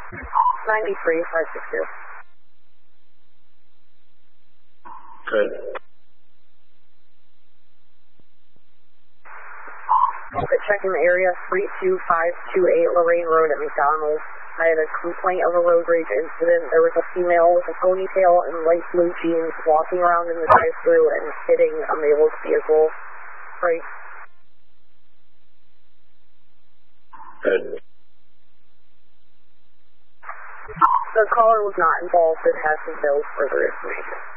93562. Good. Okay, checking the area, 32528 Lorraine Road at McDonald's. I had a complaint of a road rage incident. There was a female with a ponytail and light blue jeans walking around in the drive-thru and hitting a male's vehicle. Right. Good. The caller was not involved. It has no further information.